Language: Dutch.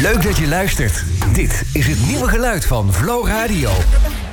Leuk dat je luistert. Dit is het nieuwe geluid van Flow Radio.